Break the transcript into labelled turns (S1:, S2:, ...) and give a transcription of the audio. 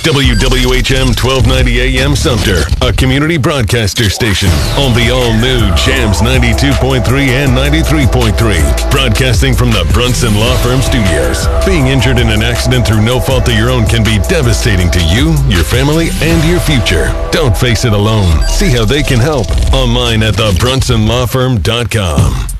S1: WWHM 1290 AM Sumter, a community broadcaster station on the all-new Jams 92.3 and 93.3. Broadcasting from the Brunson Law Firm Studios. Being injured in an accident through no fault of your own can be devastating to you, your family, and your future. Don't face it alone. See how they can help online at thebrunsonlawfirm.com.